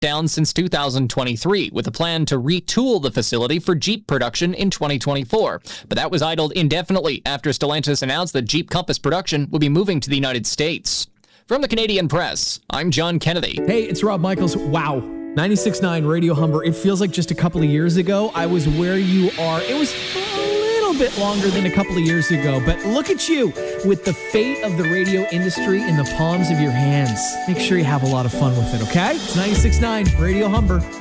down since 2023, with a plan to retool the facility for Jeep production in 2024. But that was idled indefinitely after Stellantis announced that Jeep Compass production would be moving to the United States. From the Canadian Press, I'm John Kennedy. Hey, it's Rob Michaels. Wow. 96.9 Radio Humber. It feels like just a couple of years ago I was where you are. It was a little bit longer than a couple of years ago, but look at you with the fate of the radio industry in the palms of your hands. Make sure you have a lot of fun with it, okay? It's 96.9 Radio Humber.